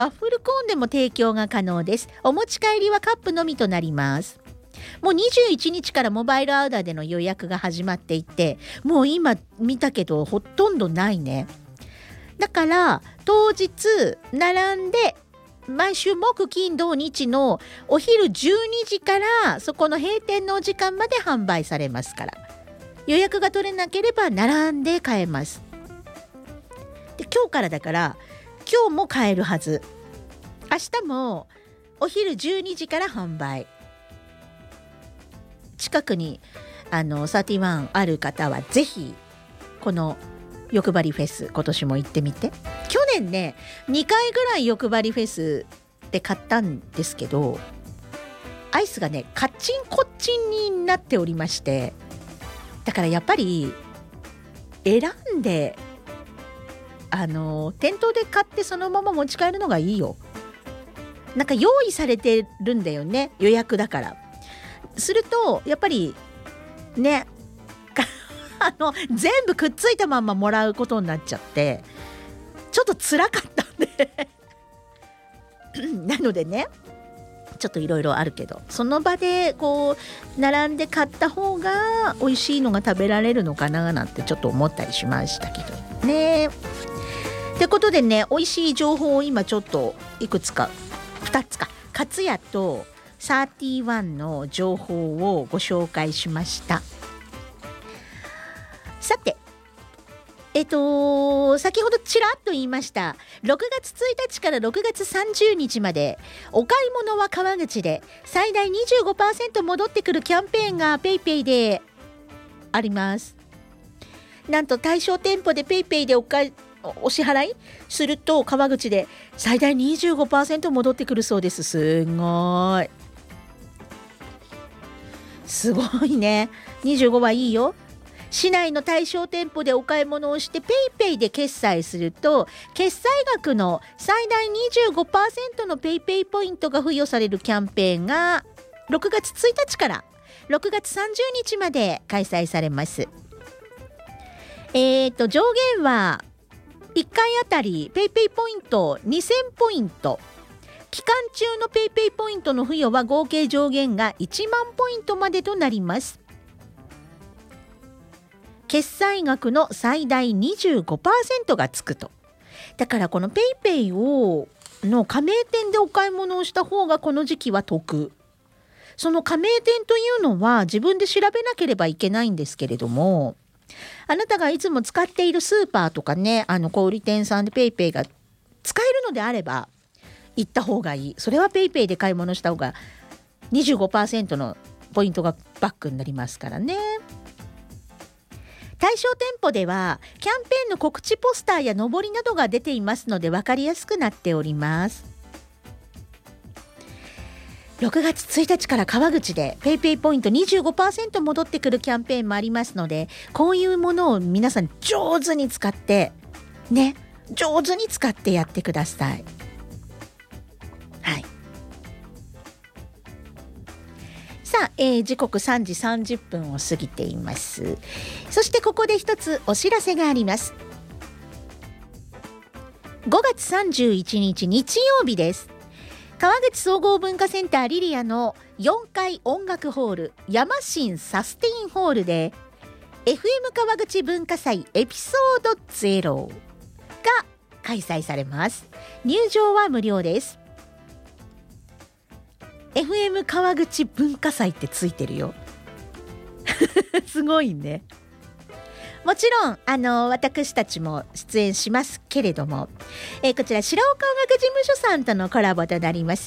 ワッフルコーンでも提供が可能です。お持ち帰りはカップのみとなります。もう21日からモバイルオーダーでの予約が始まっていて、もう今見たけどほとんどないね。だから当日並んで、毎週木金土日のお昼12時からそこの閉店のお時間まで販売されますから、予約が取れなければ並んで買えます。で、今日からだから今日も買えるはず。明日もお昼12時から販売。近くに31ある方はぜひこの欲張りフェス今年も行ってみて。去年ね2回ぐらい欲張りフェスで買ったんですけど、アイスがねカッチンコッチンになっておりまして、だからやっぱり選んで店頭で買ってそのまま持ち帰るのがいいよ。なんか用意されてるんだよね、予約だから。するとやっぱりね全部くっついたままもらうことになっちゃってちょっと辛かったんでなのでね、ちょっといろいろあるけど、その場でこう並んで買った方が美味しいのが食べられるのかななんてちょっと思ったりしましたけどね。ってことでね、美味しい情報を今ちょっといくつか2つか、かつやと31の情報をご紹介しました。さて、先ほどちらっと言いました6月1日から6月30日までお買い物は川口で最大 25% 戻ってくるキャンペーンが PayPay であります。なんと対象店舗で PayPay でお支払いすると川口で最大 25% 戻ってくるそうです。すごいすごいね。25はいいよ。市内の対象店舗でお買い物をして PayPay で決済すると、決済額の最大 25% の PayPay ポイントが付与されるキャンペーンが6月1日から6月30日まで開催されます。上限は1回あたり PayPay ポイント2000ポイント。期間中の PayPay ポイントの付与は合計上限が1万ポイントまでとなります。決済額の最大 25% がつくと。だからこの PayPay の加盟店でお買い物をした方がこの時期は得。その加盟店というのは自分で調べなければいけないんですけれども、あなたがいつも使っているスーパーとかね、小売店さんで PayPay が使えるのであれば行った方がいい。それは PayPay で買い物した方が 25% のポイントがバックになりますからね。対象店舗ではキャンペーンの告知ポスターや上りなどが出ていますので分かりやすくなっております。6月1日から川口で PayPay ポイント 25% 戻ってくるキャンペーンもありますので、こういうものを皆さん上手に使ってね、上手に使ってやってください。はい。さあ、時刻3時30分を過ぎています。そしてここで一つお知らせがあります。5月31日日曜日です。川口総合文化センターリリアの4階音楽ホールヤマシンサステインホールで FM 川口文化祭エピソード0が開催されます。入場は無料です。FM 川口文化祭ってついてるよすごいね。もちろん私たちも出演しますけれども、こちら白岡音楽事務所さんとのコラボとなります。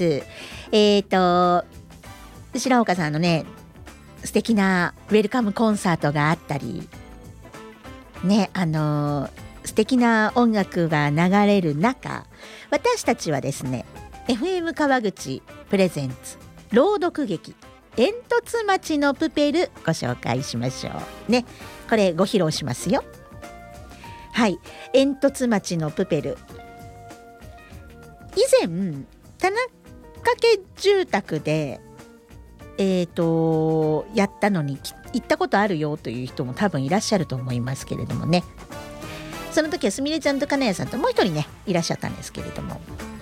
白岡さんのね素敵なウェルカムコンサートがあったりね、素敵な音楽が流れる中、私たちはですね FM 川口プレゼンツ朗読劇煙突町のプペルご紹介しましょうね。これご披露しますよ。はい、煙突町のプペル、以前田中家住宅でやったのに行ったことあるよという人も多分いらっしゃると思いますけれどもね。その時はすみれちゃんと金谷さんともう一人ねいらっしゃったんですけれども、